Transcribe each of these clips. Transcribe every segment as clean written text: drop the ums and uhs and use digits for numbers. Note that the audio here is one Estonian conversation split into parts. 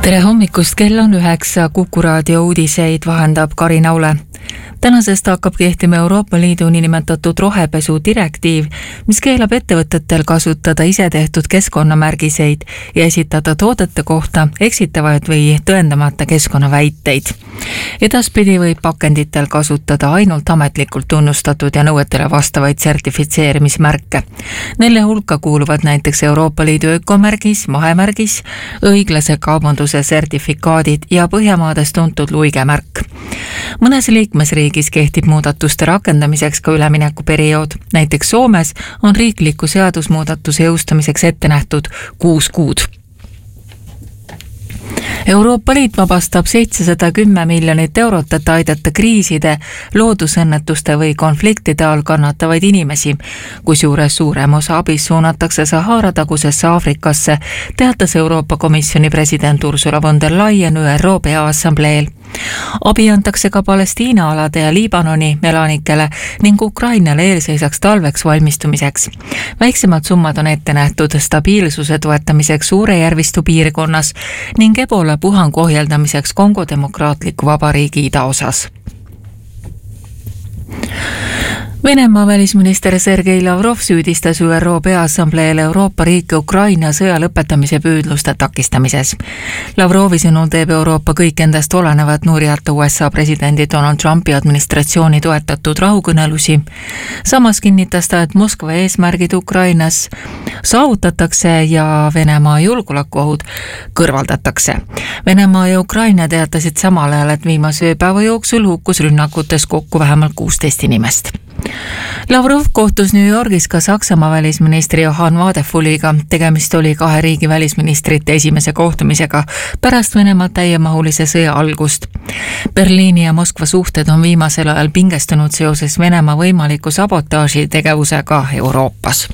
Tere hommikust, kell on 9, Kuku raadio uudiseid vahendab Karin Aule. Tänasest hakkab kehtima Euroopa Liidu niinimetatud rohepesu direktiiv, mis keelab ettevõtetel kasutada isetehtud keskkonnamärgiseid ja esitada toodete kohta eksitavaid või tõendamata keskkonnaväiteid. Edaspidi võib pakenditel kasutada ainult ametlikult tunnustatud ja nõuetele vastavaid sertifitseerimismärke. Neile hulka kuuluvad näiteks Euroopa Liidu ökomärgis, mahemärgis, õiglase kaubanduse sertifikaadid ja Põhjamaades tuntud luigemärk. Mõnes liikmesriigis kehtib muudatuste rakendamiseks ka üleminekuperiood. Näiteks Soomes on riikliku seadusmuudatuse jõustamiseks ette nähtud 6 kuud. Euroopa Liit vabastab 710 miljonit eurot, et aidata kriiside, loodusõnnetuste või konfliktide all kannatavaid inimesi, kusjuures suurem osa abist suunatakse Sahara tagusesse Aafrikasse, teatas Euroopa Komisjoni president Ursula von der Leyen ÜRO Peaassambleel. Abi antakse ka Palestiina alade ja Liibanoni elanikele ning Ukrainale eelseisaks talveks valmistumiseks. Väiksemad summad on ette nähtud stabiilsuse toetamiseks Suure järvistu piirkonnas ning Ebola puhangu ohjeldamiseks Kongo Demokraatliku Vabariigi idaosas. Venemaa välisminister Sergei Lavrov süüdistas ÜRO Peaassambleel Euroopa riike Ukraina sõja lõpetamise püüdluste takistamises. Lavrovi sõnul teeb Euroopa kõik endast olenevat nurjata USA presidendi Donald Trumpi administratsiooni toetatud rahukõnelusi. Samas kinnitas ta, et Moskva eesmärgid Ukrainas saavutatakse ja Venemaa julgeolekuohud kõrvaldatakse. Venemaa ja Ukraina teatasid samal ajal, et viimase ööpäeva jooksul hukkus rünnakutes kokku vähemalt 16 inimest. Lavrov kohtus New Yorgis ka Saksamaa välisministri Johann Wadefuliga. Tegemist oli 2 riigi välisministrite esimese kohtumisega pärast Venemaa täiemahulise sõja algust. Berliini ja Moskva suhted on viimasel ajal pingestunud seoses Venemaa võimaliku sabotaaži tegevusega Euroopas.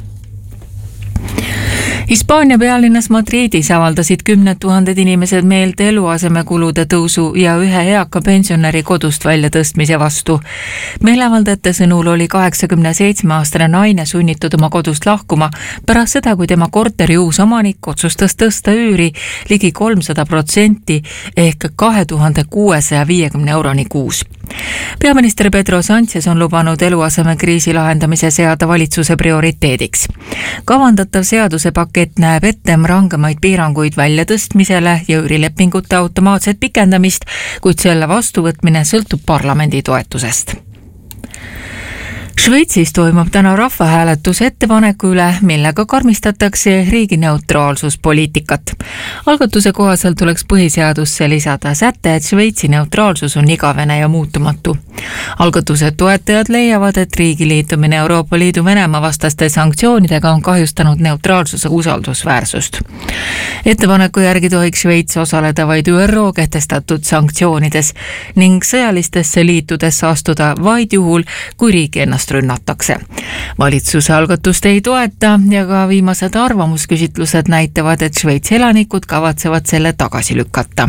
Hispaania pealinnas Madridis avaldasid 10 000 inimesed meelt eluasemekulude tõusu ja ühe eaka pensionäri kodust välja tõstmise vastu. Meeleavaldajate sõnul oli 87-aastane naine sunnitud oma kodust lahkuma pärast seda, kui tema korteri uus omanik otsustas tõsta üüri ligi 300% ehk 2650 euroni kuus. Peaminister Pedro Sánchez on lubanud eluasemekriisi lahendamise seada valitsuse prioriteediks. Kavandatav seaduse pakett näeb ette rangemaid piiranguid väljatõstmisele ja üürilepingute automaatset pikendamist, kuid selle vastuvõtmine sõltub parlamendi toetusest. Šveitsis toimub täna rahvahääletus ettepaneku üle, millega karmistatakse riigi neutraalsuspoliitikat. Algatuse kohaselt tuleks põhiseadusse lisada säte, et Šveitsi neutraalsus on igavene ja muutumatu. Algatuse toetajad leiavad, et riigi liitumine Euroopa Liidu Venemaa vastaste sanktsioonidega on kahjustanud neutraalsuse usaldusväärsust. Ettepaneku järgi tohiks Šveits osaleda vaid ÜRO kehtestatud sanktsioonides ning sõjalistesse liitudesse astuda vaid juhul, kui riigi ennast rünnatakse. Valitsuse algatust ei toeta ja ka viimased arvamusküsitlused näitavad, et Šveitsi elanikud kavatsevad selle tagasi lükata.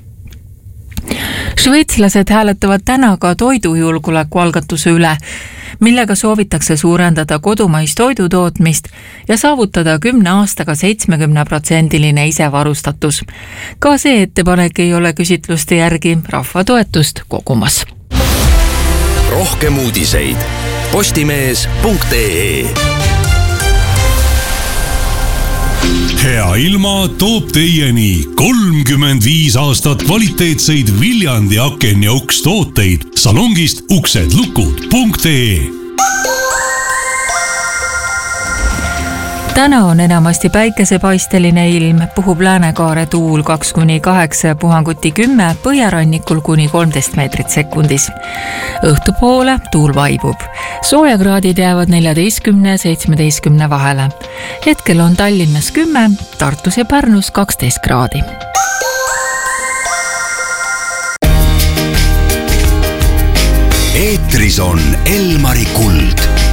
Šveitslased hääletavad täna ka toidujulgeoleku algatuse üle, millega soovitakse suurendada kodumaist toidutootmist ja saavutada 10 aastaga 70% isevarustatus. Ka see ettepanek ei ole küsitluste järgi rahva toetust kogumas. Rohkem uudiseid postimees.ee. Hea ilma toob teieni 35 aastat kvaliteetseid Viljandi aken ja uks tooteid salongist uksedlukud.ee. Täna on enamasti päikesepaisteline ilm, puhub läänekaare tuul 2-8 ja puhanguti 10, põhjarannikul kuni 13 meetrit sekundis. Õhtupoole tuul vaibub. Soojakraadid jäävad 14-17 vahele. Hetkel on Tallinnas 10, Tartus ja Pärnus 12 kraadi. Eetris on Elmari Kuld.